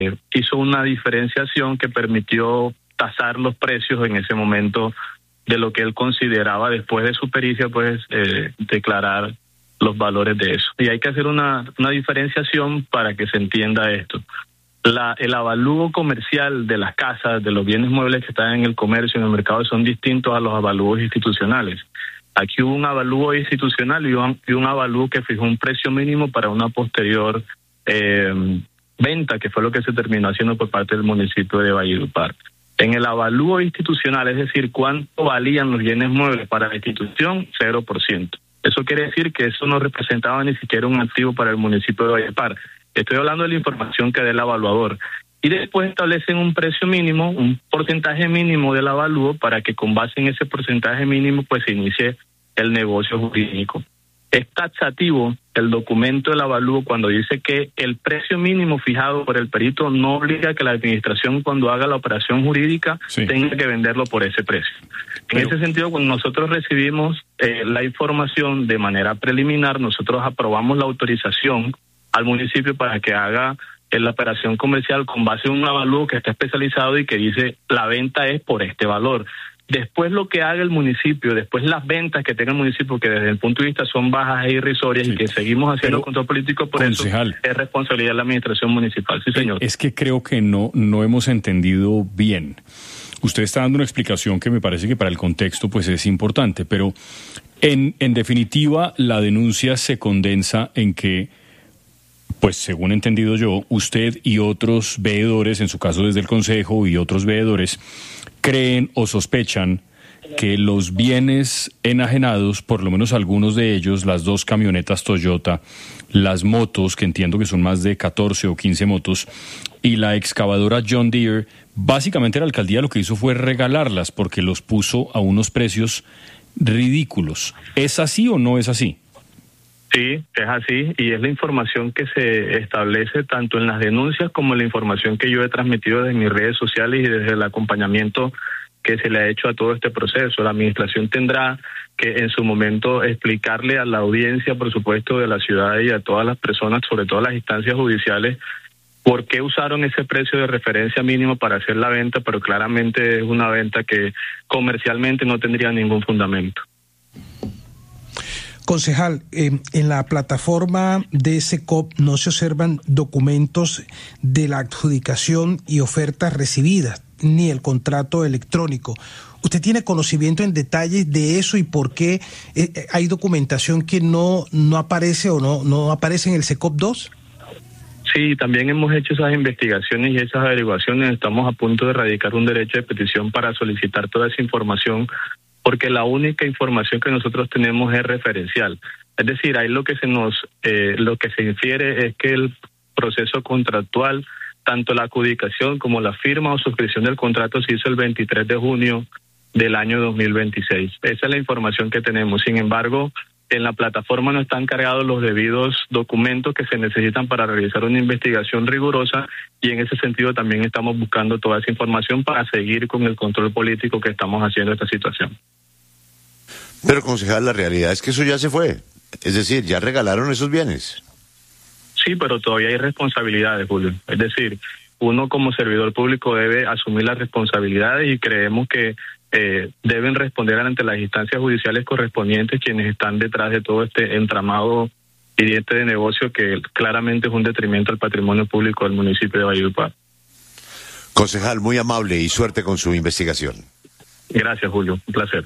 hizo una diferenciación que permitió tasar los precios en ese momento de lo que él consideraba después de su pericia, pues declarar los valores de eso. Y hay que hacer una diferenciación para que se entienda esto. El avalúo comercial de las casas, de los bienes muebles que están en el comercio, en el mercado, son distintos a los avalúos institucionales. Aquí hubo un avalúo institucional y un avalúo que fijó un precio mínimo para una posterior venta, que fue lo que se terminó haciendo por parte del municipio de Valledupar. En el avalúo institucional, es decir, cuánto valían los bienes muebles para la institución, 0%. Eso quiere decir que eso no representaba ni siquiera un activo para el municipio de Valledupar. Estoy hablando de la información que da el evaluador. Y después establecen un precio mínimo, un porcentaje mínimo del avalúo para que con base en ese porcentaje mínimo pues se inicie el negocio jurídico. Es taxativo el documento del avalúo cuando dice que el precio mínimo fijado por el perito no obliga a que la administración cuando haga la operación jurídica tenga que venderlo por ese precio. En ese sentido, cuando nosotros recibimos la información de manera preliminar, nosotros aprobamos la autorización al municipio para que haga la operación comercial con base en un avalúo que está especializado y que dice la venta es por este valor. Después lo que haga el municipio, después las ventas que tenga el municipio, que desde el punto de vista son bajas e irrisorias y que seguimos haciendo control político por concejal, eso, es responsabilidad de la administración municipal. Sí, señor. Es que creo que no hemos entendido bien. Usted está dando una explicación que me parece que para el contexto pues es importante, pero en definitiva la denuncia se condensa en que, pues según he entendido yo, usted y otros veedores, en su caso desde el Consejo y otros veedores, creen o sospechan que los bienes enajenados, por lo menos algunos de ellos, las 2 camionetas Toyota, las motos, que entiendo que son más de 14 o 15 motos, y la excavadora John Deere, básicamente la alcaldía lo que hizo fue regalarlas porque los puso a unos precios ridículos. ¿Es así o no es así? Sí, es así, y es la información que se establece tanto en las denuncias como en la información que yo he transmitido desde mis redes sociales y desde el acompañamiento que se le ha hecho a todo este proceso. La administración tendrá que en su momento explicarle a la audiencia, por supuesto, de la ciudad y a todas las personas, sobre todo las instancias judiciales, por qué usaron ese precio de referencia mínimo para hacer la venta, pero claramente es una venta que comercialmente no tendría ningún fundamento. Concejal, en la plataforma de SECOP no se observan documentos de la adjudicación y ofertas recibidas, ni el contrato electrónico. ¿Usted tiene conocimiento en detalles de eso y por qué hay documentación que no aparece o no aparece en el SECOP 2? Sí, también hemos hecho esas investigaciones y esas averiguaciones. Estamos a punto de radicar un derecho de petición para solicitar toda esa información, porque la única información que nosotros tenemos es referencial. Es decir, ahí lo que se infiere es que el proceso contractual, tanto la adjudicación como la firma o suscripción del contrato se hizo el 23 de junio del año 2026. Esa es la información que tenemos. Sin embargo, en la plataforma no están cargados los debidos documentos que se necesitan para realizar una investigación rigurosa, y en ese sentido también estamos buscando toda esa información para seguir con el control político que estamos haciendo esta situación. Pero, concejal, la realidad es que eso ya se fue. Es decir, ya regalaron esos bienes. Sí, pero todavía hay responsabilidades, Julio. Es decir, uno como servidor público debe asumir las responsabilidades y creemos que deben responder ante las instancias judiciales correspondientes quienes están detrás de todo este entramado hiriente de negocio que claramente es un detrimento al patrimonio público del municipio de Valledupar. Concejal, muy amable y suerte con su investigación. Gracias, Julio. Un placer.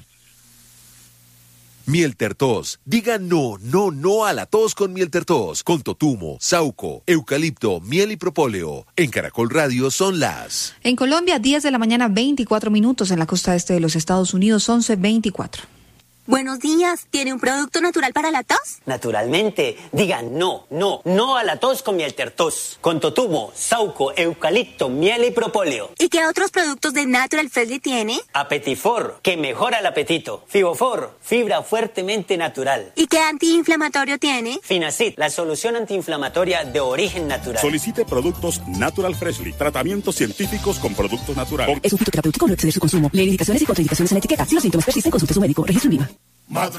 Mieltertos. Diga no a la tos con Mieltertos, con totumo, sauco, eucalipto, miel y propóleo. En Caracol Radio son las... En Colombia, 10 de la mañana, 24 minutos. En la costa este de los Estados Unidos, 11:24. Buenos días, ¿tiene un producto natural para la tos? Naturalmente, diga no a la tos con Mieltertos, con totumo, sauco, eucalipto, miel y propóleo. ¿Y qué otros productos de Natural Freshly tiene? Apetifor, que mejora el apetito. Fibofor, fibra fuertemente natural. ¿Y qué antiinflamatorio tiene? Finacid, la solución antiinflamatoria de origen natural. Solicite productos Natural Freshly, tratamientos científicos con productos naturales. Es un fitoterapéutico, no exceder su consumo. Lee indicaciones y contraindicaciones en la etiqueta. Si los síntomas persisten, consulte a su médico. Registro INVIMA.